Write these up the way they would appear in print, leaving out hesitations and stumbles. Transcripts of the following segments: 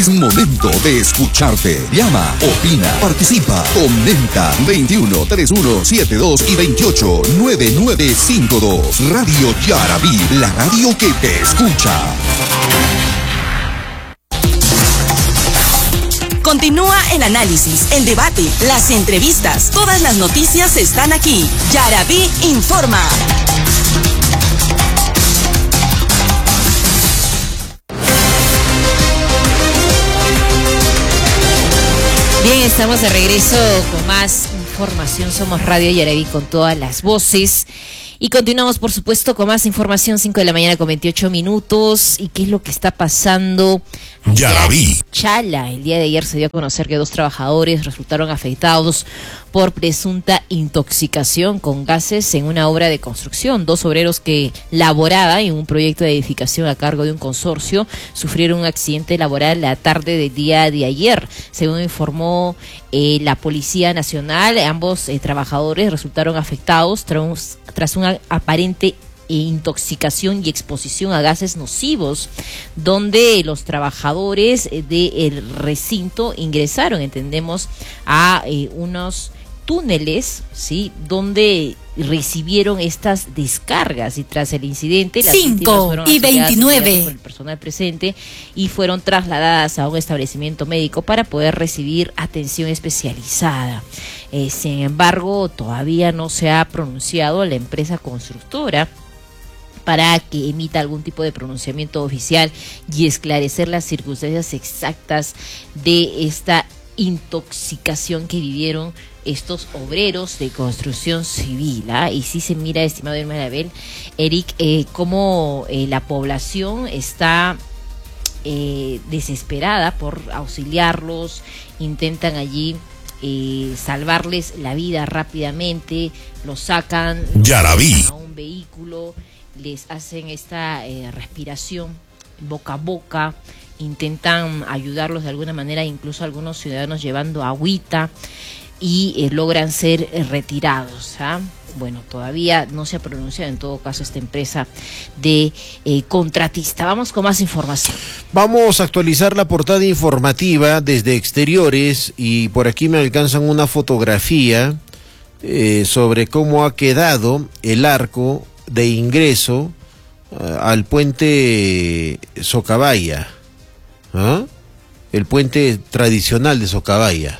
Es momento de escucharte. Llama, opina, participa, comenta. 21 31 72 y 28 9952. Radio Yaraví, la radio que te escucha. Continúa el análisis, el debate, las entrevistas. Todas las noticias están aquí. Yaraví informa. Bien, estamos de regreso con más información. Somos Radio Yaraví con todas las voces. Y continuamos, por supuesto, con más información. 5 de la mañana con 28 minutos. ¿Y qué es lo que está pasando? Yaraví. Chala, el día de ayer se dio a conocer que 2 trabajadores resultaron afectados por presunta intoxicación con gases en una obra de construcción. 2 obreros que laboraban en un proyecto de edificación a cargo de un consorcio sufrieron un accidente laboral la tarde del día de ayer. Según informó la Policía Nacional, ambos trabajadores resultaron afectados tras una aparente intoxicación y exposición a gases nocivos, donde los trabajadores del recinto ingresaron, entendemos, a unos túneles, ¿sí?, donde recibieron estas descargas, y tras el incidente las 5 y 29 por el personal presente y fueron trasladadas a un establecimiento médico para poder recibir atención especializada. Sin embargo, todavía no se ha pronunciado la empresa constructora para que emita algún tipo de pronunciamiento oficial y esclarecer las circunstancias exactas de esta intoxicación que vivieron estos obreros de construcción civil, ¿ah? Y sí se mira, estimado Hermano Eric, cómo la población está desesperada por auxiliarlos, intentan allí salvarles la vida rápidamente, los sacan a un vehículo, les hacen esta respiración boca a boca, intentan ayudarlos de alguna manera, incluso algunos ciudadanos llevando agüita, y logran ser retirados, ¿ah? Bueno, todavía no se ha pronunciado en todo caso esta empresa de contratista. Vamos con más información. Vamos a actualizar la portada informativa desde exteriores, y por aquí me alcanzan una fotografía sobre cómo ha quedado el arco de ingreso al puente Socabaya, ¿ah? El puente tradicional de Socabaya.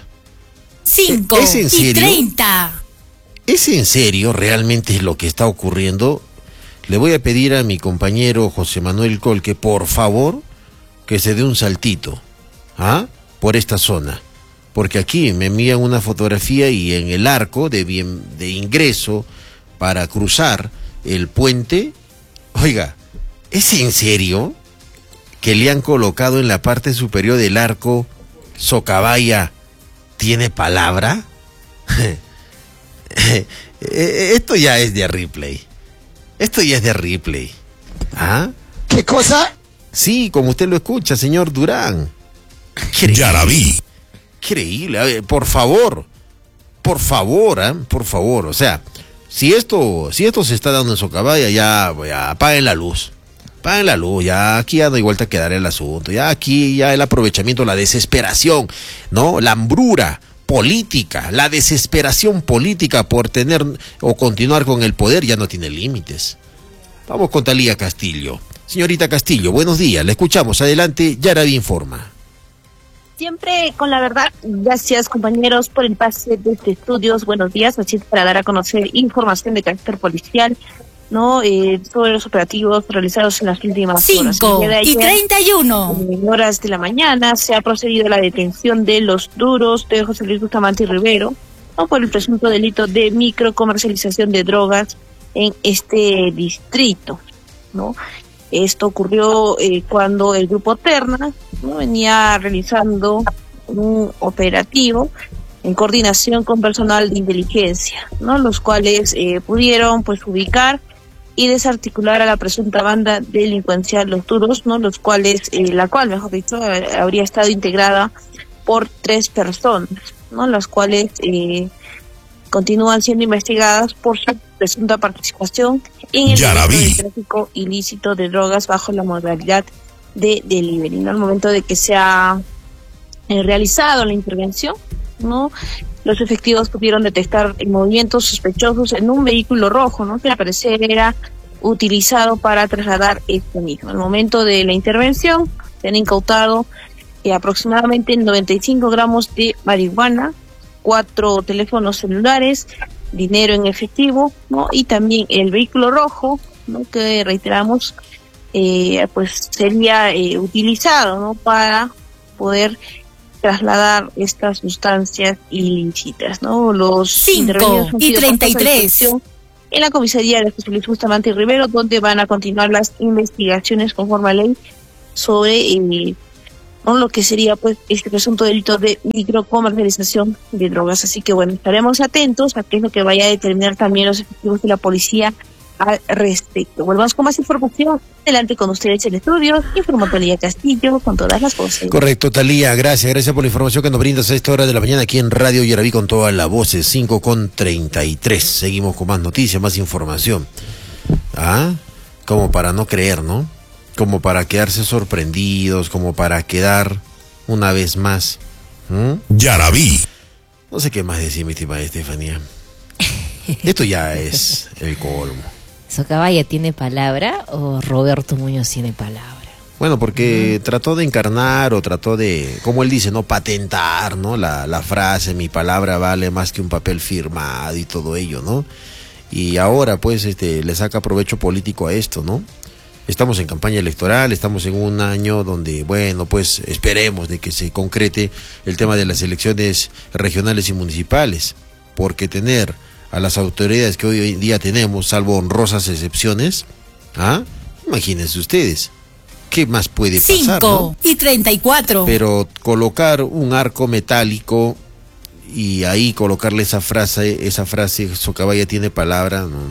5 y 30. ¿Es en serio realmente lo que está ocurriendo? Le voy a pedir a mi compañero José Manuel Col que por favor que se dé un saltito, ¿ah?, por esta zona, porque aquí me envían una fotografía y en el arco de ingreso para cruzar el puente, oiga, ¿es en serio que le han colocado en la parte superior del arco Socabaya? ¿Tiene palabra? Esto ya es de replay. ¿Ah? ¿Qué cosa? Sí, como usted lo escucha, señor Durán. Yaraví. Increíble. A ver, por favor, o sea, si esto se está dando en Socabaya, ya apaguen la luz, ya aquí ya no hay vuelta a quedar el asunto, ya aquí ya el aprovechamiento, la desesperación, ¿no? La hambrura política, la desesperación política por tener o continuar con el poder ya no tiene límites. Vamos con Talía Castillo. Señorita Castillo, buenos días, le escuchamos, adelante, Yaraví informa. Siempre con la verdad. Gracias, compañeros, por el pase de este estudios. Buenos días, así es, para dar a conocer información de carácter policial, ¿no? Sobre los operativos realizados en las últimas horas. 5 y 31. En horas de la mañana se ha procedido a la detención de los duros de José Luis Bustamante y Rivero, ¿no?, por el presunto delito de microcomercialización de drogas en este distrito, ¿no? Esto ocurrió cuando el grupo Terna, ¿no?, venía realizando un operativo en coordinación con personal de inteligencia, ¿no?, los cuales pudieron pues ubicar y desarticular a la presunta banda delincuencial Los Duros, ¿no?, la cual, mejor dicho, habría estado integrada por 3 personas, ¿no?, las cuales continúan siendo investigadas por su presunta participación en el delito de tráfico ilícito de drogas bajo la modalidad de delivery, ¿no? Al momento de que se ha realizado la intervención, ¿no? Los efectivos pudieron detectar movimientos sospechosos en un vehículo rojo, ¿no? Que al parecer era utilizado para trasladar este mismo. Al momento de la intervención se han incautado aproximadamente 95 gramos de marihuana, 4 teléfonos celulares, dinero en efectivo, ¿no? Y también el vehículo rojo, ¿no? Que reiteramos, pues sería utilizado, ¿no? Para poder trasladar estas sustancias ilícitas, ¿no? Los 5:33 en la comisaría de José Luis Bustamante y Rivero, donde van a continuar las investigaciones conforme a ley sobre ¿no? lo que sería pues este presunto delito de microcomercialización de drogas. Así que bueno, estaremos atentos a qué es lo que vaya a determinar también los efectivos de la policía al respecto. Volvamos con más información. Adelante con ustedes el estudio. Informó Talía Castillo con todas las voces. Correcto, Talía, gracias por la información que nos brindas a esta hora de la mañana aquí en Radio Yaraví con todas las voces, 5:33. Seguimos con más noticias, más información. Como para no creer, ¿no? Como para quedarse sorprendidos, como para quedar una vez más. Yaraví. No sé qué más decir, mi estimada Estefanía. Esto ya es el colmo. ¿Socabaya tiene palabra o Roberto Muñoz tiene palabra? Bueno, porque trató de encarnar o trató de, como él dice, no patentar, ¿no? La frase, mi palabra vale más que un papel firmado y todo ello, ¿no? Y ahora, pues, le saca provecho político a esto, ¿no? Estamos en campaña electoral, estamos en un año donde, bueno, pues, esperemos de que se concrete el tema de las elecciones regionales y municipales, porque tener a las autoridades que hoy en día tenemos, salvo honrosas excepciones, imagínense ustedes, ¿qué más puede pasar, ¿no? 5:34. Pero colocar un arco metálico y ahí colocarle esa frase, Socabaya tiene palabra, ¿no?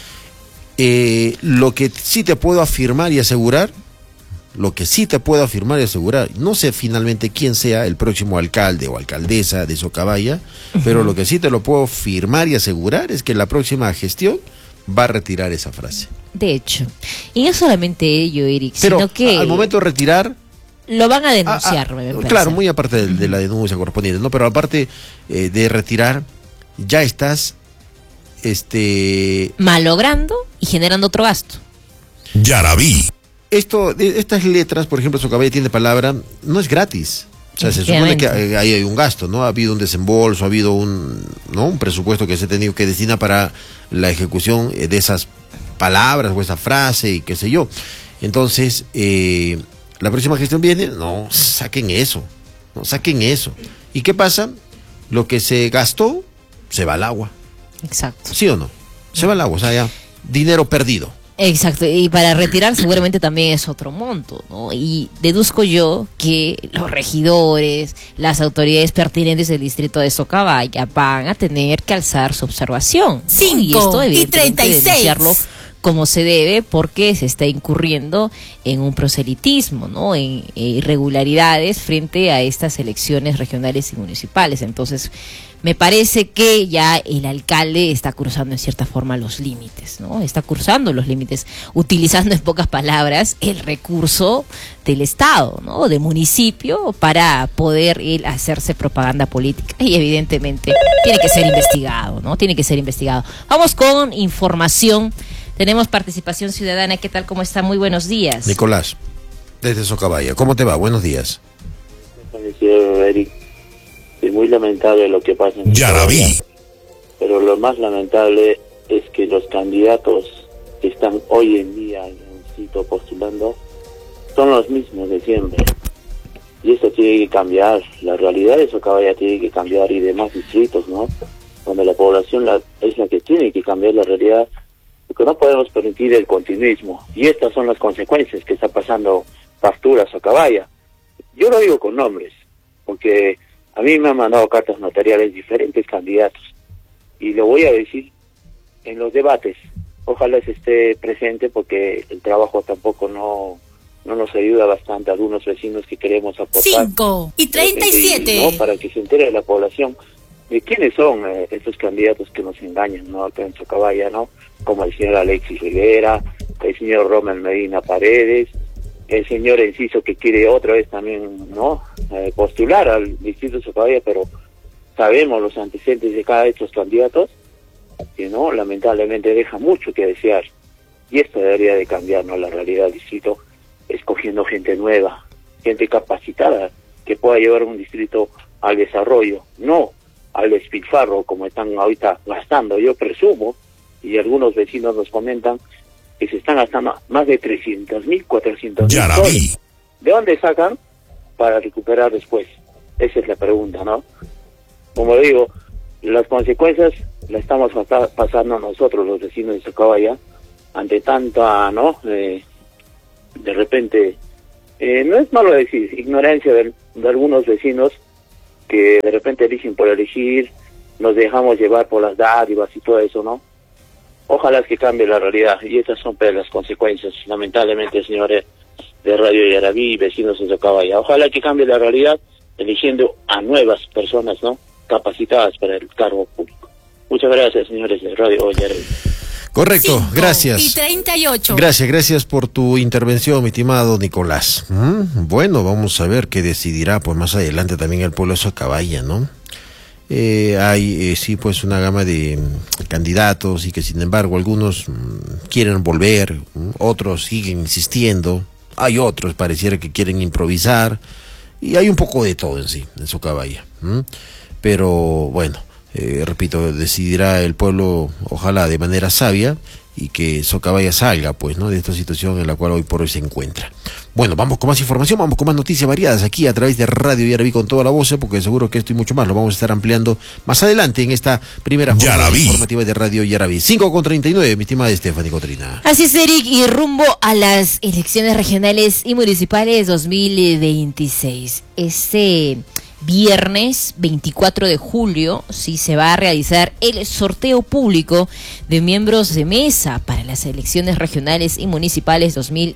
Lo que sí te puedo afirmar y asegurar, no sé finalmente quién sea el próximo alcalde o alcaldesa de Socabaya, pero lo que sí te lo puedo afirmar y asegurar es que la próxima gestión va a retirar esa frase. De hecho, y no solamente ello, Eric, pero sino que al momento de retirar lo van a denunciar, me parece. Claro, muy aparte de la denuncia correspondiente, ¿no? Pero aparte de retirar, ya estás malogrando y generando otro gasto. Yaraví. Estas letras, por ejemplo, Socabaya tiene palabra, no es gratis. O sea, se supone que ahí hay un gasto, ¿no? Ha habido un desembolso, ha habido un presupuesto que se ha tenido que destinar para la ejecución de esas palabras o esa frase y qué sé yo. Entonces, la próxima gestión viene, no saquen eso. ¿Y qué pasa? Lo que se gastó se va al agua. Exacto. ¿Sí o no? Se va al agua, o sea, ya, dinero perdido. Exacto, y para retirar seguramente también es otro monto, ¿no? Y deduzco yo que los regidores, las autoridades pertinentes del distrito de Socabaya van a tener que alzar su observación, ¿no? 5 y esto y 36. denunciarlo como se debe, porque se está incurriendo en un proselitismo, ¿no? En irregularidades frente a estas elecciones regionales y municipales. Entonces, me parece que ya el alcalde está cruzando en cierta forma los límites, ¿no? Está cruzando los límites, utilizando en pocas palabras el recurso del Estado, ¿no? Del municipio para poder él hacerse propaganda política. Y evidentemente tiene que ser investigado, ¿no? Tiene que ser investigado. Vamos con información. Tenemos participación ciudadana. ¿Qué tal? ¿Cómo está? Muy buenos días. Nicolás, desde Socabaya. ¿Cómo te va? Buenos días. Eric. Es muy lamentable lo que pasa en Yaraví. Pero lo más lamentable es que los candidatos que están hoy en día en el sitio postulando son los mismos de siempre. Y eso tiene que cambiar. La realidad de Socabaya tiene que cambiar y demás distritos, ¿no? Donde la población es la que tiene que cambiar la realidad, porque no podemos permitir el continuismo. Y estas son las consecuencias que está pasando Pastura, Socabaya. Yo lo digo con nombres, porque a mí me han mandado cartas notariales diferentes candidatos y lo voy a decir en los debates. Ojalá se esté presente porque el trabajo tampoco no nos ayuda bastante a algunos vecinos que queremos aportar. 5:37. ¿No? Para que se entere la población de quiénes son estos candidatos que nos engañan, ¿no? Acá en Socabaya, ¿no? Como el señor Alexis Rivera, el señor Romel Medina Paredes, el señor Enciso que quiere otra vez también, ¿no? Postular al distrito de Socabaya, pero sabemos los antecedentes de cada de estos candidatos, que no, lamentablemente deja mucho que desear. Y esto debería de cambiar, ¿no? La realidad del distrito, escogiendo gente nueva, gente capacitada, que pueda llevar un distrito al desarrollo, no al despilfarro como están ahorita gastando. Yo presumo, y algunos vecinos nos comentan, que se están gastando más de 300.000, 400.000 dólares. ¿De dónde sacan para recuperar después? Esa es la pregunta, ¿no? Como digo, las consecuencias las estamos pasando nosotros, los vecinos de Socabaya, ante tanta, ¿no? De repente, no es malo decir, ignorancia de algunos vecinos que de repente eligen por elegir, nos dejamos llevar por las dádivas y todo eso, ¿no? Ojalá que cambie la realidad, y estas son las consecuencias, lamentablemente, señores de Radio Yarabí y vecinos de Socabaya. Ojalá que cambie la realidad, eligiendo a nuevas personas, ¿no? Capacitadas para el cargo público. Muchas gracias, señores de Radio Yarabí. Correcto, 5 gracias. y 38. Gracias por tu intervención, mi estimado Nicolás. Bueno, vamos a ver qué decidirá pues más adelante también el pueblo de Socabaya, ¿no? Hay sí pues una gama de candidatos y que sin embargo algunos quieren volver, otros siguen insistiendo, hay otros pareciera que quieren improvisar y hay un poco de todo en sí, en Socabaya. Pero bueno, repito, decidirá el pueblo, ojalá de manera sabia, y que Socabaya salga pues, ¿no? De esta situación en la cual hoy por hoy se encuentra. Bueno, vamos con más información, vamos con más noticias variadas aquí a través de Radio Yarabí con toda la voz, porque seguro que esto y mucho más lo vamos a estar ampliando más adelante en esta primera jornada informativa de Radio Yarabí. 5:39, mi estimada Stephanie Cotrina. Así es, Eric, y rumbo a las elecciones regionales y municipales 2026. Viernes 24 de julio sí se va a realizar el sorteo público de miembros de mesa para las elecciones regionales y municipales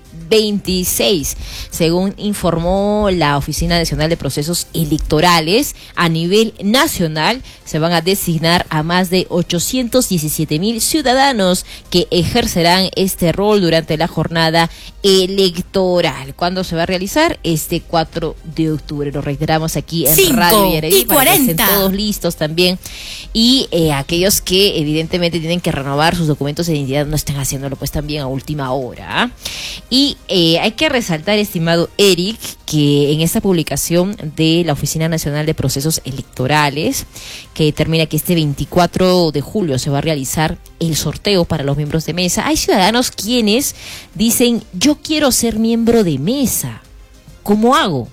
2026. Según informó la Oficina Nacional de Procesos Electorales, a nivel nacional se van a designar a más de 817,000 ciudadanos que ejercerán este rol durante la jornada electoral. ¿Cuándo se va a realizar? Este 4 de octubre. Lo reiteramos aquí en Radio Yarabí para que estén todos listos también, y aquellos que evidentemente tienen que renovar sus documentos de identidad no están haciéndolo pues también a última hora. Y hay que resaltar, estimado Eric, que en esta publicación de la Oficina Nacional de Procesos Electorales, que determina que este 24 de julio se va a realizar el sorteo para los miembros de mesa, hay ciudadanos quienes dicen: yo quiero ser miembro de mesa, ¿cómo hago?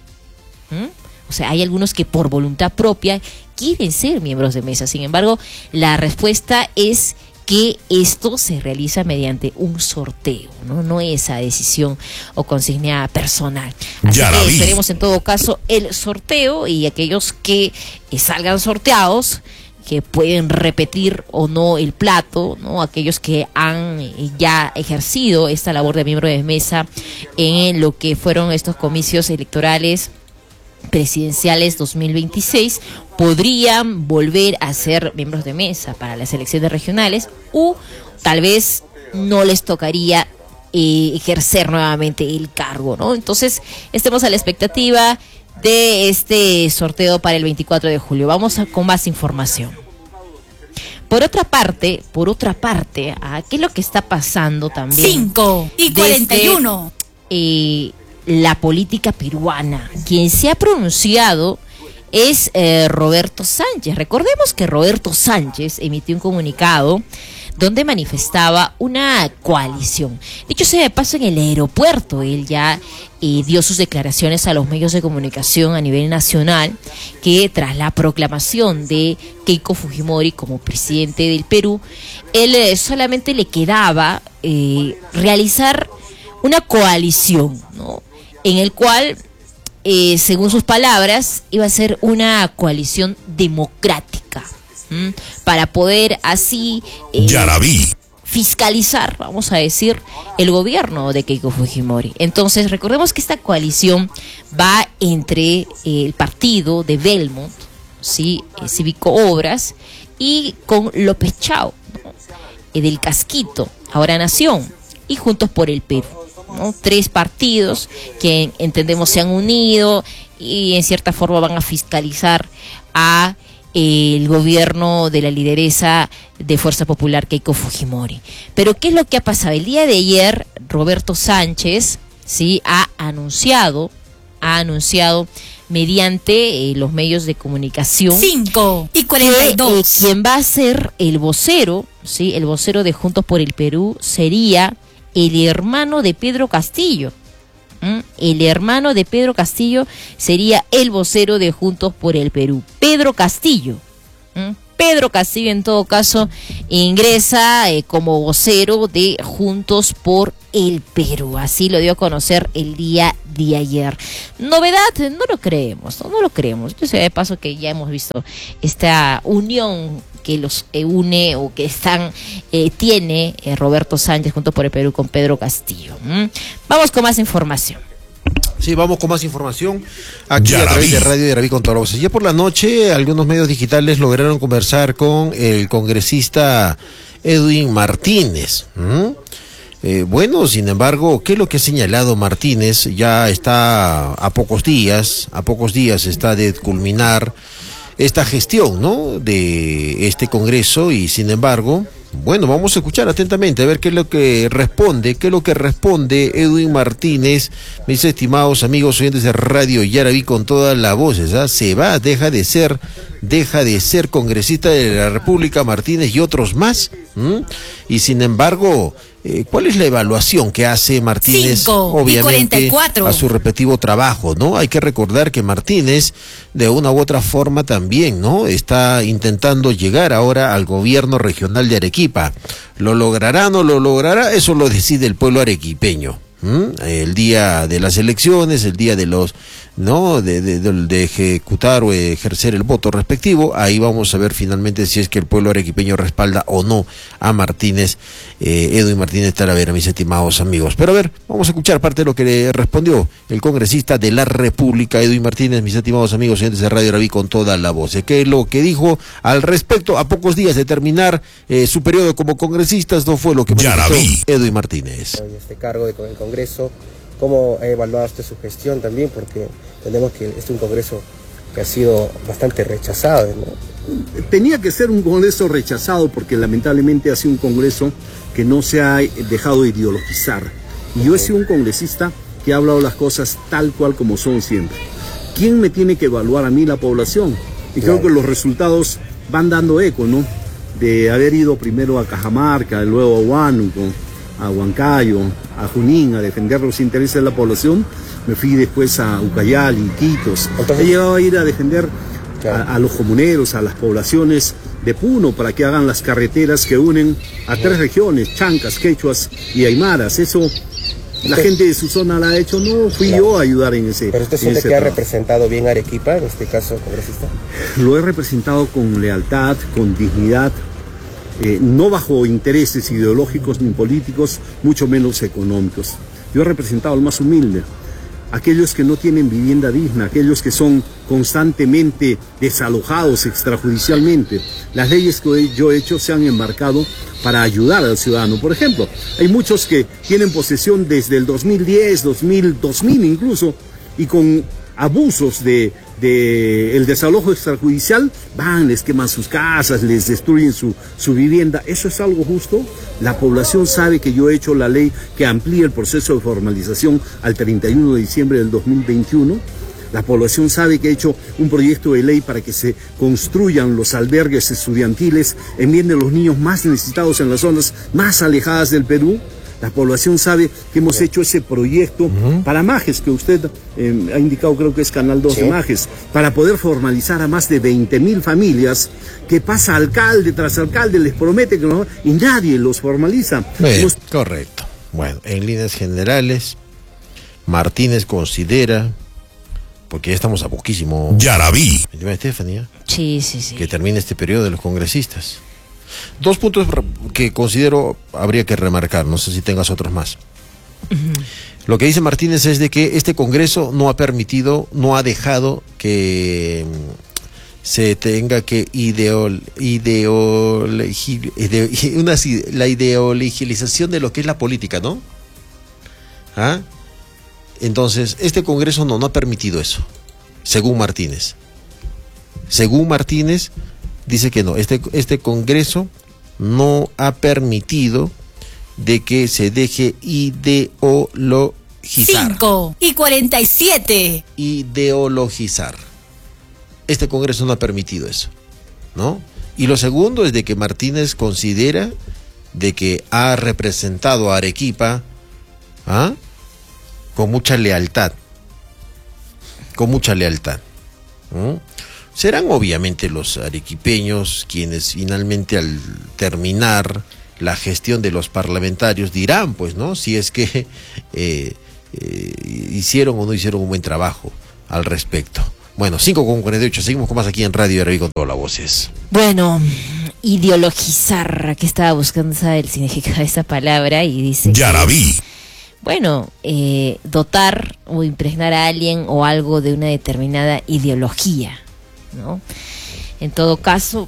O sea, hay algunos que por voluntad propia quieren ser miembros de mesa. Sin embargo, la respuesta es que esto se realiza mediante un sorteo, no es a decisión o consigna personal. Así que esperemos en todo caso el sorteo, y aquellos que salgan sorteados, que pueden repetir o no el plato, ¿no? Aquellos que han ya ejercido esta labor de miembro de mesa en lo que fueron estos comicios electorales presidenciales 2026, podrían volver a ser miembros de mesa para las elecciones regionales, o tal vez no les tocaría ejercer nuevamente el cargo, ¿no? Entonces, estemos a la expectativa de este sorteo para el 24 de julio. Vamos con más información. Por otra parte, ¿qué es lo que está pasando también? 5:41. La política peruana. Quien se ha pronunciado es Roberto Sánchez. Recordemos que Roberto Sánchez emitió un comunicado donde manifestaba una coalición. Dicho sea de paso, en el aeropuerto él ya dio sus declaraciones a los medios de comunicación a nivel nacional, que tras la proclamación de Keiko Fujimori como presidente del Perú, él solamente le quedaba realizar una coalición, ¿no? En el cual, según sus palabras, iba a ser una coalición democrática, para poder así fiscalizar, vamos a decir, el gobierno de Keiko Fujimori. Entonces, recordemos que esta coalición va entre el partido de Belmont, ¿sí? Cívico Obras, y con López Chao, ¿no? Del Casquito, Ahora Nación, y Juntos por el Perú. ¿no? 3 partidos que entendemos se han unido y en cierta forma van a fiscalizar a el gobierno de la lideresa de Fuerza Popular, Keiko Fujimori. Pero ¿qué es lo que ha pasado? El día de ayer, Roberto Sánchez, ¿sí?, ha anunciado mediante los medios de comunicación 5:42 quien va a ser el vocero, ¿sí?, el vocero de Juntos por el Perú sería el hermano de Pedro Castillo. El hermano de Pedro Castillo sería el vocero de Juntos por el Perú. Pedro Castillo. Pedro Castillo, en todo caso, ingresa como vocero de Juntos por el Perú. Así lo dio a conocer el día de ayer. Novedad, no lo creemos. Yo sé de paso que ya hemos visto esta unión que los une o que tiene Roberto Sánchez Juntos por el Perú con Pedro Castillo. Vamos con más información. Sí, vamos con más información aquí a través de Radio Yaraví con todas las voces. Ya por la noche, algunos medios digitales lograron conversar con el congresista Edwin Martínez. Bueno, sin embargo, ¿qué es lo que ha señalado Martínez? Ya está a pocos días está de culminar esta gestión, ¿no?, de este Congreso, y sin embargo, bueno, vamos a escuchar atentamente a ver qué es lo que responde Edwin Martínez, mis estimados amigos oyentes de Radio Yaraví con todas las voces. Se va, deja de ser congresista de la República Martínez y otros más. Y sin embargo, ¿cuál es la evaluación que hace Martínez, obviamente, a su respectivo trabajo, ¿no? Hay que recordar que Martínez, de una u otra forma también, ¿no?, está intentando llegar ahora al gobierno regional de Arequipa. ¿Lo logrará, no lo logrará? Eso lo decide el pueblo arequipeño. El día de las elecciones, el día de los, ¿no?, de ejecutar o ejercer el voto respectivo, ahí vamos a ver finalmente si es que el pueblo arequipeño respalda o no a Martínez, Edwin Martínez Talavera, mis estimados amigos. Pero a ver, vamos a escuchar parte de lo que le respondió el congresista de la República, Edwin Martínez, mis estimados amigos oyentes de Radio Yaraví con toda la voz. ¿Qué es lo que dijo al respecto a pocos días de terminar su periodo como congresista? Esto fue lo que manifestó Edwin Martínez. En este cargo de el Congreso, ¿cómo ha evaluado usted su gestión también? Porque entendemos que este es un Congreso que ha sido bastante rechazado, ¿no? Tenía que ser un Congreso rechazado porque lamentablemente ha sido un Congreso que no se ha dejado ideologizar. Y yo he sido un congresista que ha hablado las cosas tal cual como son siempre. ¿Quién me tiene que evaluar a mí? La población. Y creo que los resultados van dando eco, ¿no? De haber ido primero a Cajamarca, luego a Huánuco, a Huancayo, a Junín, a defender los intereses de la población. Me fui después a Ucayali, Iquitos. He llegado a ir a defender a los comuneros, a las poblaciones de Puno, para que hagan las carreteras que unen a 3 regiones, chancas, quechuas y aymaras. Eso la gente de su zona la ha hecho, no fui yo a ayudar en ese. ¿Pero usted siente que ha representado bien a Arequipa, en este caso, congresista? Lo he representado con lealtad, con dignidad, no bajo intereses ideológicos ni políticos, mucho menos económicos. Yo he representado al más humilde, aquellos que no tienen vivienda digna, aquellos que son constantemente desalojados extrajudicialmente. Las leyes que yo he hecho se han enmarcado para ayudar al ciudadano. Por ejemplo, hay muchos que tienen posesión desde el 2010, 2000 incluso, y con abusos de el desalojo extrajudicial, van, les queman sus casas, les destruyen su vivienda. ¿Eso es algo justo? La población sabe que yo he hecho la ley que amplía el proceso de formalización al 31 de diciembre del 2021. La población sabe que he hecho un proyecto de ley para que se construyan los albergues estudiantiles en bien de los niños más necesitados en las zonas más alejadas del Perú. La población sabe que hemos hecho ese proyecto para Majes, que usted ha indicado, creo que es Canal 2 de Majes, para poder formalizar a más de 20.000 familias, que pasa alcalde tras alcalde, les promete que no, y nadie los formaliza. Correcto. Bueno, en líneas generales, Martínez considera, porque ya estamos a poquísimo, Yaraví, Estefanía, sí, que termine este periodo de los congresistas. 2 puntos que considero habría que remarcar, no sé si tengas otros más. Lo que dice Martínez es de que este Congreso no ha permitido, no ha dejado que se tenga que la ideologización de lo que es la política, ¿no? ¿Ah? Entonces, este Congreso no ha permitido eso, según Martínez. Según Martínez, dice que no, este Congreso no ha permitido de que se deje ideologizar. 5:47. Ideologizar. Este Congreso no ha permitido eso, ¿no? Y lo segundo es de que Martínez considera de que ha representado a Arequipa, ¿ah?, con mucha lealtad. Con mucha lealtad. Serán obviamente los arequipeños quienes finalmente, al terminar la gestión de los parlamentarios, dirán, pues, ¿no?, si es que hicieron o no hicieron un buen trabajo al respecto. Bueno, 5:48, seguimos con más aquí en Radio Yaraví con todas las voces. Bueno, ideologizar, que estaba buscando el significado de esta palabra y dice... Yaraví. Bueno, dotar o impregnar a alguien o algo de una determinada ideología, ¿no? En todo caso,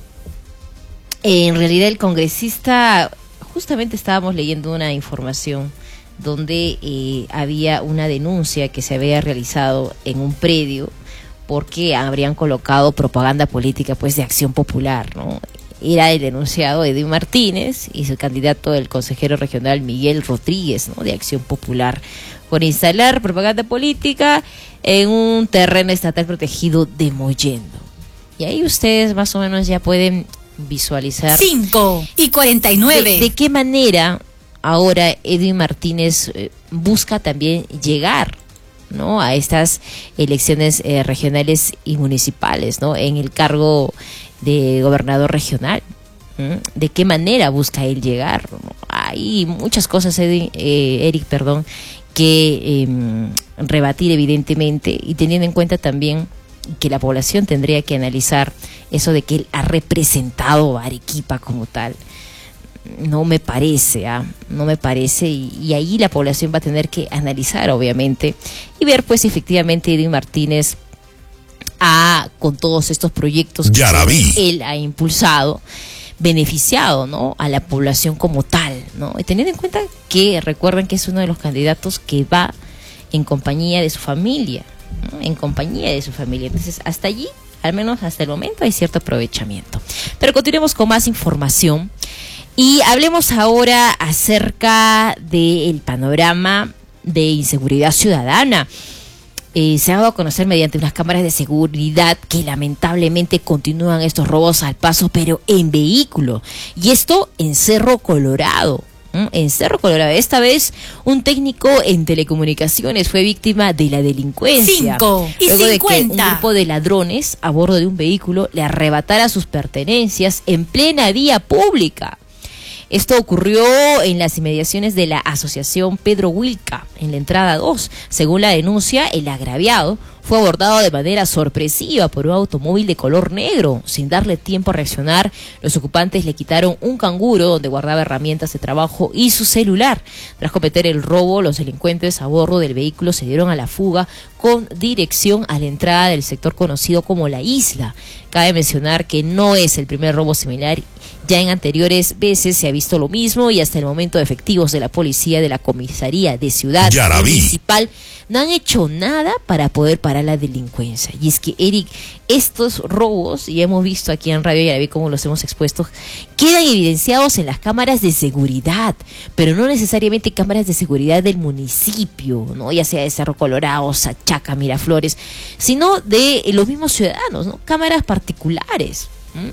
en realidad el congresista, justamente estábamos leyendo una información donde había una denuncia que se había realizado en un predio porque habrían colocado propaganda política, pues, de Acción Popular, ¿no? Era el denunciado Edwin Martínez y su candidato, el consejero regional Miguel Rodríguez, ¿no?, de Acción Popular, por instalar propaganda política en un terreno estatal protegido de Mollendo. Y ahí ustedes más o menos ya pueden visualizar 5:49. de qué manera ahora Edwin Martínez busca también llegar, ¿no?, a estas elecciones regionales y municipales, ¿no?, en el cargo de gobernador regional. ¿De qué manera busca él llegar? Hay muchas cosas, Eric, que rebatir evidentemente, y teniendo en cuenta también que la población tendría que analizar eso de que él ha representado a Arequipa como tal. No me parece, no me parece, y ahí la población va a tener que analizar, obviamente, y ver, pues, efectivamente Edwin Martínez con todos estos proyectos que él ha impulsado, beneficiado, ¿no?, a la población como tal, ¿no? Y teniendo en cuenta que recuerden que es uno de los candidatos que va en compañía de su familia, ¿no?, en compañía de su familia. Entonces, hasta allí, al menos hasta el momento, hay cierto aprovechamiento. Pero continuemos con más información y hablemos ahora acerca del panorama de inseguridad ciudadana. Se ha dado a conocer mediante unas cámaras de seguridad que lamentablemente continúan estos robos al paso, pero en vehículo. Y esto en Cerro Colorado. En Cerro Colorado. Esta vez un técnico en telecomunicaciones fue víctima de la delincuencia. 5:50. Luego de que un grupo de ladrones a bordo de un vehículo le arrebatara sus pertenencias en plena vía pública. Esto ocurrió en las inmediaciones de la asociación Pedro Wilca, en la entrada 2. Según la denuncia, el agraviado fue abordado de manera sorpresiva por un automóvil de color negro. Sin darle tiempo a reaccionar, los ocupantes le quitaron un canguro donde guardaba herramientas de trabajo y su celular. Tras cometer el robo, los delincuentes a bordo del vehículo se dieron a la fuga con dirección a la entrada del sector conocido como La Isla. Cabe mencionar que no es el primer robo similar. Ya en anteriores veces se ha visto lo mismo y hasta el momento efectivos de la policía de la comisaría de Ciudad Municipal no han hecho nada para poder parar la delincuencia. Y es que, Eric, estos robos, y hemos visto aquí en Radio Yaraví cómo los hemos expuesto, quedan evidenciados en las cámaras de seguridad, pero no necesariamente cámaras de seguridad del municipio, ¿no?, ya sea de Cerro Colorado, Sachaca, Miraflores, sino de los mismos ciudadanos, ¿no?, cámaras particulares.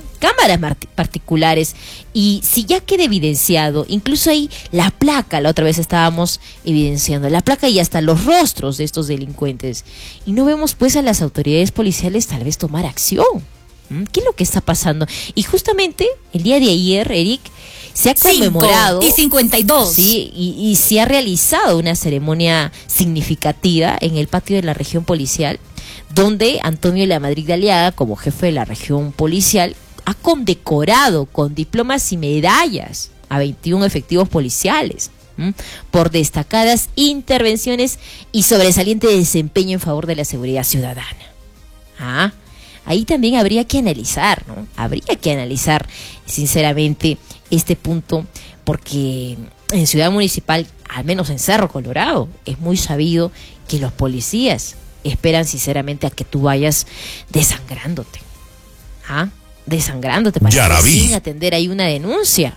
Particulares, y si ya queda evidenciado, incluso ahí la placa, la otra vez estábamos evidenciando la placa y hasta los rostros de estos delincuentes, y no vemos pues a las autoridades policiales tal vez tomar acción. ¿Qué es lo que está pasando? Y justamente el día de ayer, Eric, se ha conmemorado 5:52. Sí, y se ha realizado una ceremonia significativa en el patio de la región policial, donde Antonio Lamadrid de Aliaga, como jefe de la región policial, ha condecorado con diplomas y medallas a 21 efectivos policiales por destacadas intervenciones y sobresaliente desempeño en favor de la seguridad ciudadana. Ahí también habría que analizar, ¿no? Habría que analizar sinceramente este punto, porque en Ciudad Municipal, al menos en Cerro Colorado, es muy sabido que los policías esperan sinceramente a que tú vayas desangrándote. Desangrándote para sin atender ahí una denuncia.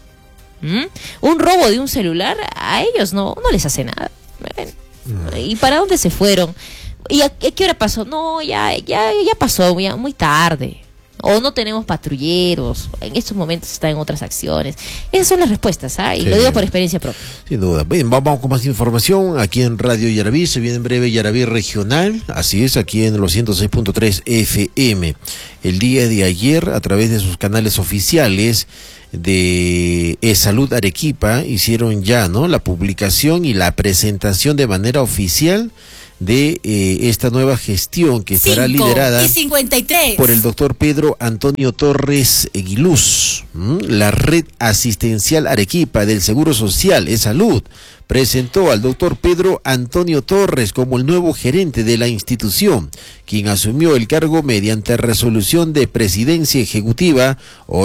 Un robo de un celular a ellos no les hace nada. ¿Y para dónde se fueron? ¿Y a qué hora pasó? No, ya pasó, ya muy tarde. O no tenemos patrulleros, en estos momentos están en otras acciones. Esas son las respuestas, y lo digo por experiencia propia. Sin duda. Bien, vamos con más información aquí en Radio Yaraví. Se viene en breve Yaraví Regional, así es, aquí en los 106.3 FM. El día de ayer, a través de sus canales oficiales de Salud Arequipa, hicieron ya, ¿no?, la publicación y la presentación de manera oficial de esta nueva gestión que estará liderada por el doctor Pedro Antonio Torres Eguiluz. La Red Asistencial Arequipa del Seguro Social Salud presentó al doctor Pedro Antonio Torres como el nuevo gerente de la institución, quien asumió el cargo mediante resolución de Presidencia Ejecutiva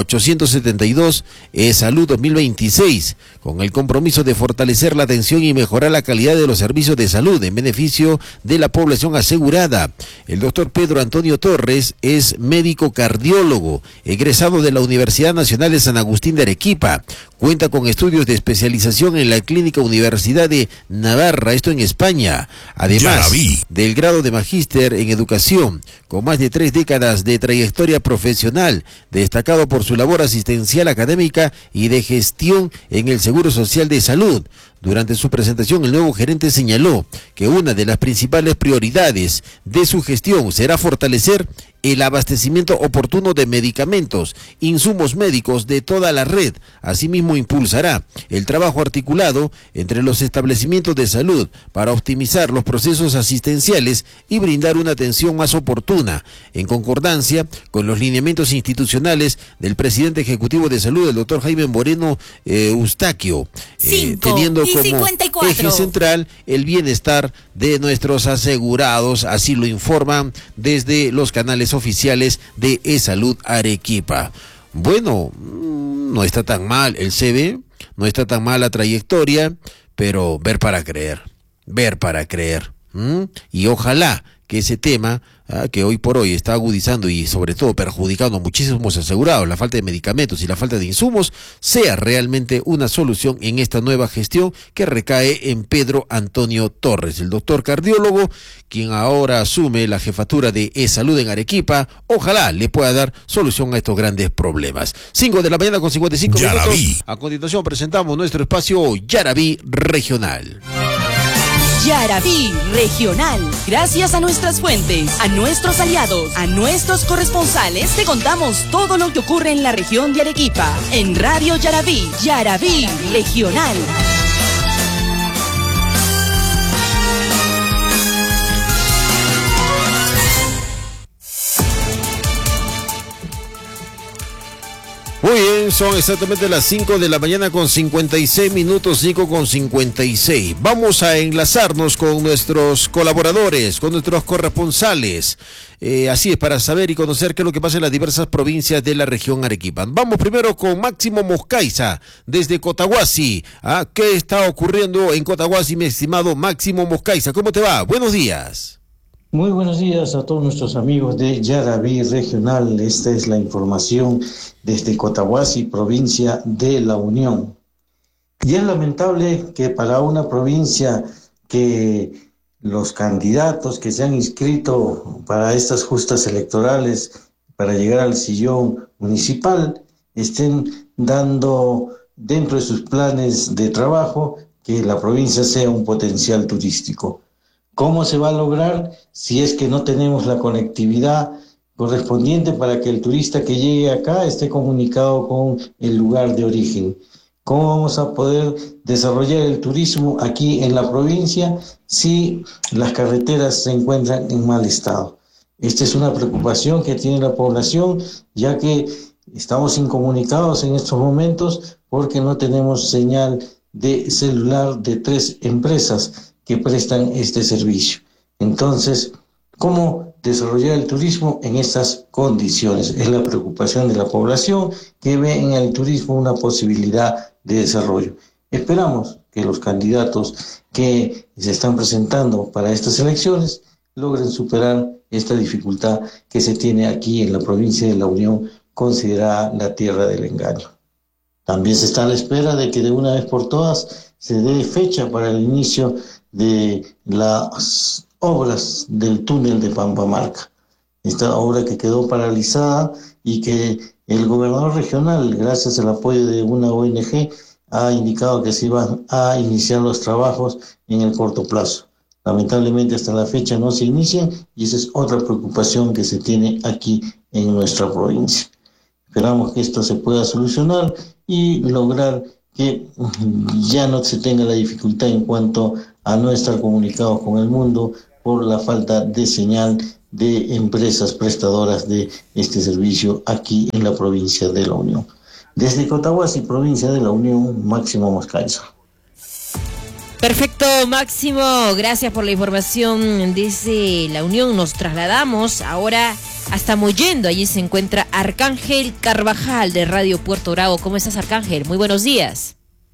872 Salud 2026, con el compromiso de fortalecer la atención y mejorar la calidad de los servicios de salud en beneficio de la población asegurada. El doctor Pedro Antonio Torres es médico cardiólogo, egresado de la Universidad Nacional de San Agustín de Arequipa. Cuenta con estudios de especialización en la Clínica Universidad de Navarra, esto en España. Además del grado de magíster en educación, con más de 3 décadas de trayectoria profesional, destacado por su labor asistencial académica y de gestión en el Seguro Social de Salud. Durante su presentación, el nuevo gerente señaló que una de las principales prioridades de su gestión será fortalecer el abastecimiento oportuno de medicamentos, insumos médicos de toda la red. Asimismo, impulsará el trabajo articulado entre los establecimientos de salud para optimizar los procesos asistenciales y brindar una atención más oportuna, en concordancia con los lineamientos institucionales del presidente ejecutivo de salud, el doctor Jaime Moreno Eustaquio, teniendo como eje central el bienestar de nuestros asegurados, así lo informan desde los canales oficiales de eSalud Arequipa. Bueno, no está tan mal el CV, no está tan mal la trayectoria, pero ver para creer. Y ojalá que ese tema que hoy por hoy está agudizando y sobre todo perjudicando a muchísimos asegurados, la falta de medicamentos y la falta de insumos, sea realmente una solución en esta nueva gestión que recae en Pedro Antonio Torres, el doctor cardiólogo, quien ahora asume la jefatura de eSalud en Arequipa. Ojalá le pueda dar solución a estos grandes problemas. 5 de la mañana con 55 minutos. A continuación presentamos nuestro espacio Yaraví Regional. Yaraví Regional. Gracias a nuestras fuentes, a nuestros aliados, a nuestros corresponsales, te contamos todo lo que ocurre en la región de Arequipa. En Radio Yaraví, Yaraví Regional. Muy bien, son exactamente las 5 de la mañana con 56 minutos, 5 con 56. Vamos a enlazarnos con nuestros colaboradores, con nuestros corresponsales. Así es, para saber y conocer qué es lo que pasa en las diversas provincias de la región Arequipa. Vamos primero con Máximo Moscaiza, desde Cotahuasi. ¿Qué está ocurriendo en Cotahuasi, mi estimado Máximo Moscaiza? ¿Cómo te va? Buenos días. Muy buenos días a todos nuestros amigos de Yaraví Regional. Esta es la información desde Cotahuasi, provincia de La Unión. Y es lamentable que para una provincia que los candidatos que se han inscrito para estas justas electorales para llegar al sillón municipal estén dando dentro de sus planes de trabajo que la provincia sea un potencial turístico. ¿Cómo se va a lograr si es que no tenemos la conectividad correspondiente para que el turista que llegue acá esté comunicado con el lugar de origen? ¿Cómo vamos a poder desarrollar el turismo aquí en la provincia si las carreteras se encuentran en mal estado? Esta es una preocupación que tiene la población, ya que estamos incomunicados en estos momentos porque no tenemos señal de celular de 3 empresas que prestan este servicio. Entonces, ¿cómo desarrollar el turismo en estas condiciones? Es la preocupación de la población que ve en el turismo una posibilidad de desarrollo. Esperamos que los candidatos que se están presentando para estas elecciones logren superar esta dificultad que se tiene aquí en la provincia de La Unión, considerada la tierra del engaño. También se está a la espera de que de una vez por todas se dé fecha para el inicio de las obras del túnel de Pampamarca. Esta obra que quedó paralizada y que el gobernador regional, gracias al apoyo de una ONG, ha indicado que se iban a iniciar los trabajos en el corto plazo. Lamentablemente hasta la fecha no se inician y esa es otra preocupación que se tiene aquí en nuestra provincia. Esperamos que esto se pueda solucionar y lograr que ya no se tenga la dificultad en cuanto a no estar comunicados con el mundo por la falta de señal de empresas prestadoras de este servicio aquí en la provincia de La Unión. Desde Cotahuasi, provincia de La Unión, Máximo Moscaiza. Perfecto, Máximo, gracias por la información desde La Unión. Nos trasladamos ahora hasta Mollendo. Allí se encuentra Arcángel Carvajal de Radio Puerto Bravo. ¿Cómo estás, Arcángel? Muy buenos días.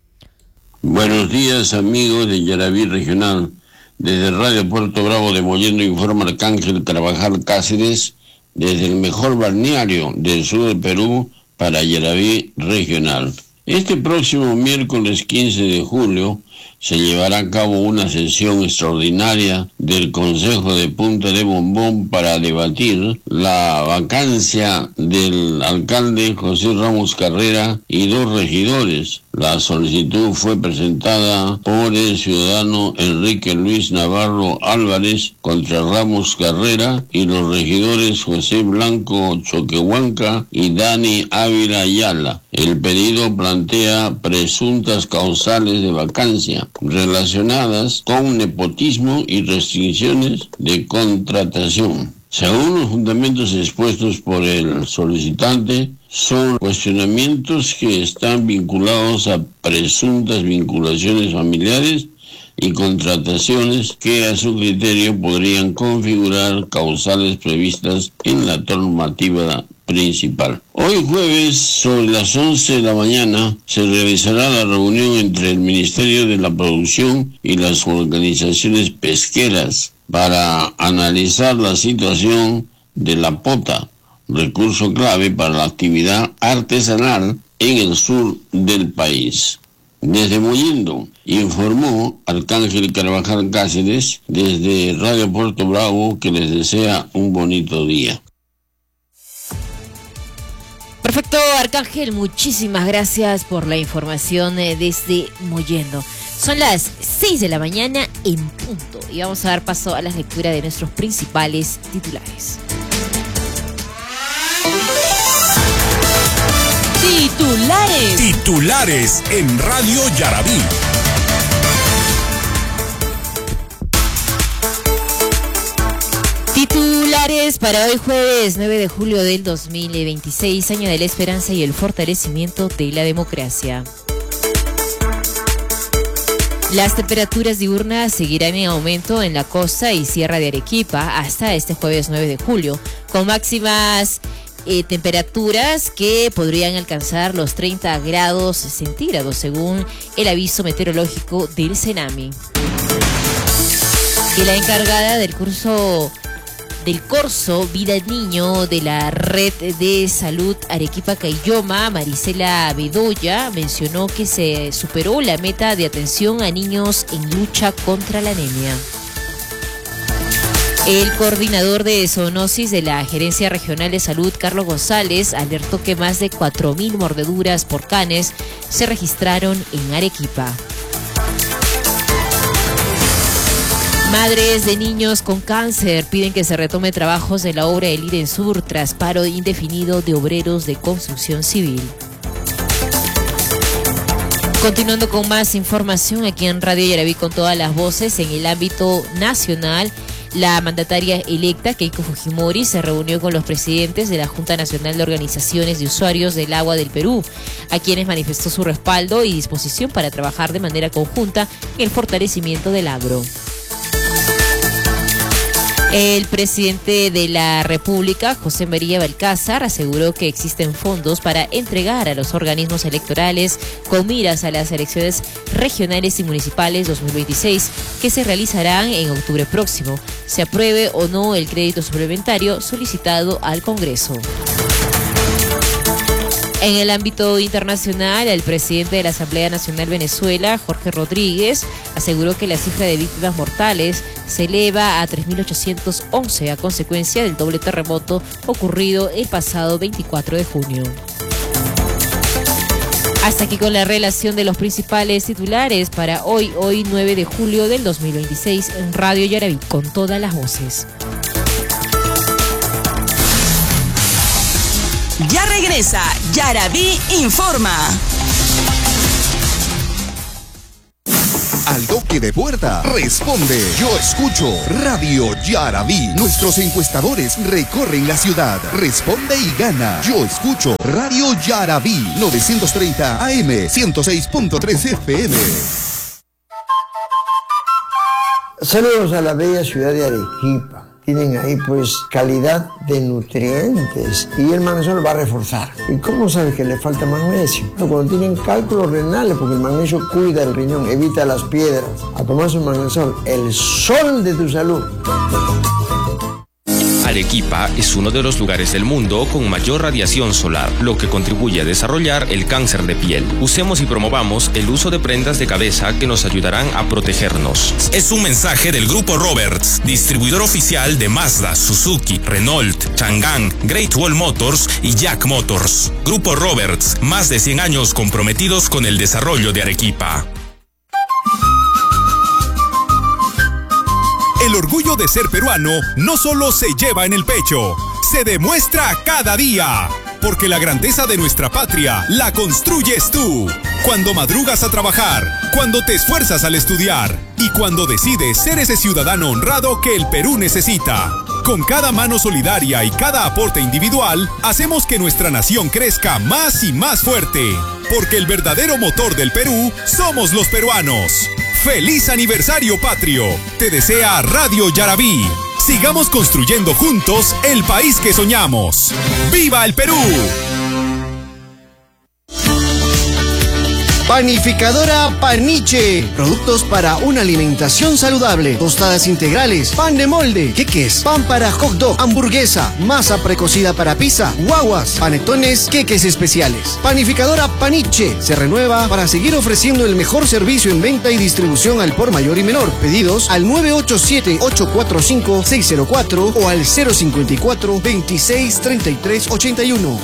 Buenos días, amigos de Yaraví Regional. Desde Radio Puerto Bravo de Mollendo informa Arcángel Carvajal Cáceres, desde el mejor balneario del sur del Perú para Yaraví Regional. Este próximo miércoles 15 de julio se llevará a cabo una sesión extraordinaria del Consejo de Punta de Bombón para debatir la vacancia del alcalde José Ramos Carrera y 2 regidores. La solicitud fue presentada por el ciudadano Enrique Luis Navarro Álvarez contra Ramos Carrera y los regidores José Blanco Choquehuanca y Dani Ávila Ayala. El pedido plantea presuntas causales de vacancia relacionadas con nepotismo y restricciones de contratación. Según los fundamentos expuestos por el solicitante, son cuestionamientos que están vinculados a presuntas vinculaciones familiares y contrataciones que a su criterio podrían configurar causales previstas en la normativa principal. Hoy jueves, sobre las 11 de la mañana, se realizará la reunión entre el Ministerio de la Producción y las organizaciones pesqueras para analizar la situación de la pota, recurso clave para la actividad artesanal en el sur del país. Desde Mollendo, informó Arcángel Carvajal Cáceres desde Radio Puerto Bravo, que les desea un bonito día. Perfecto, Arcángel, muchísimas gracias por la información desde Mollendo. Son las 6 de la mañana en punto y vamos a dar paso a la lectura de nuestros principales titulares. Titulares en Radio Yaraví. Titulares para hoy jueves 9 de julio del 2026, año de la esperanza y el fortalecimiento de la democracia. Las temperaturas diurnas seguirán en aumento en la costa y sierra de Arequipa hasta este jueves 9 de julio, con máximas temperaturas que podrían alcanzar los 30 grados centígrados según el aviso meteorológico del CENAMI. Y la encargada del corso Vida Niño de la Red de Salud Arequipa Caylloma, Marisela Bedoya, mencionó que se superó la meta de atención a niños en lucha contra la anemia. El coordinador de zoonosis de la Gerencia Regional de Salud, Carlos González, alertó que más de 4.000 mordeduras por canes se registraron en Arequipa. Madres de niños con cáncer piden que se retome trabajos de la obra del Irensur tras paro indefinido de obreros de construcción civil. Continuando con más información aquí en Radio Yaraví con todas las voces en el ámbito nacional, la mandataria electa Keiko Fujimori se reunió con los presidentes de la Junta Nacional de Organizaciones de Usuarios del Agua del Perú, a quienes manifestó su respaldo y disposición para trabajar de manera conjunta en el fortalecimiento del agro. El presidente de la República, José María Balcázar, aseguró que existen fondos para entregar a los organismos electorales con miras a las elecciones regionales y municipales 2026, que se realizarán en octubre próximo, se apruebe o no el crédito suplementario solicitado al Congreso. En el ámbito internacional, el presidente de la Asamblea Nacional Venezuela, Jorge Rodríguez, aseguró que la cifra de víctimas mortales se eleva a 3.811 a consecuencia del doble terremoto ocurrido el pasado 24 de junio. Hasta aquí con la relación de los principales titulares para hoy 9 de julio del 2026 en Radio Yaraví, con todas las voces. Ya regresa Yaraví Informa. Al toque de puerta, responde Yo Escucho Radio Yaraví. Nuestros encuestadores recorren la ciudad. Responde y gana. Yo Escucho Radio Yaraví. 930 AM, 106.3 FM. Saludos a la bella ciudad de Arequipa. Tienen ahí pues calidad de nutrientes y el magnesio lo va a reforzar. ¿Y cómo sabes que le falta magnesio? Cuando tienen cálculos renales, porque el magnesio cuida el riñón, evita las piedras. A tomar su magnesio, el sol de tu salud. Arequipa es uno de los lugares del mundo con mayor radiación solar, lo que contribuye a desarrollar el cáncer de piel. Usemos y promovamos el uso de prendas de cabeza que nos ayudarán a protegernos. Es un mensaje del Grupo Roberts, distribuidor oficial de Mazda, Suzuki, Renault, Chang'an, Great Wall Motors y Jack Motors. Grupo Roberts, más de 100 años comprometidos con el desarrollo de Arequipa. El orgullo de ser peruano no solo se lleva en el pecho, se demuestra cada día. Porque la grandeza de nuestra patria la construyes tú. Cuando madrugas a trabajar, cuando te esfuerzas al estudiar y cuando decides ser ese ciudadano honrado que el Perú necesita. Con cada mano solidaria y cada aporte individual, hacemos que nuestra nación crezca más y más fuerte. Porque el verdadero motor del Perú somos los peruanos. ¡Feliz aniversario patrio! Te desea Radio Yaraví. Sigamos construyendo juntos el país que soñamos. ¡Viva el Perú! Panificadora Paniche. Productos para una alimentación saludable. Tostadas integrales, pan de molde, queques, pan para hot dog, hamburguesa, masa precocida para pizza, guaguas, panetones, queques especiales. Panificadora Paniche se renueva para seguir ofreciendo el mejor servicio en venta y distribución al por mayor y menor. Pedidos al 987-845-604 o al 054-263381.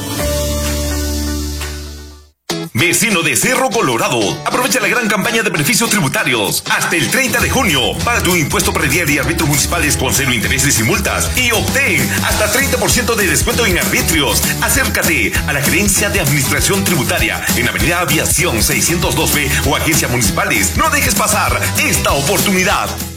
Vecino de Cerro Colorado, aprovecha la gran campaña de beneficios tributarios hasta el 30 de junio. Paga tu impuesto predial y arbitrios municipales con 0 intereses y multas y obtén hasta 30% de descuento en arbitrios. Acércate a la Gerencia de Administración Tributaria en Avenida Aviación 602B o agencias municipales. No dejes pasar esta oportunidad.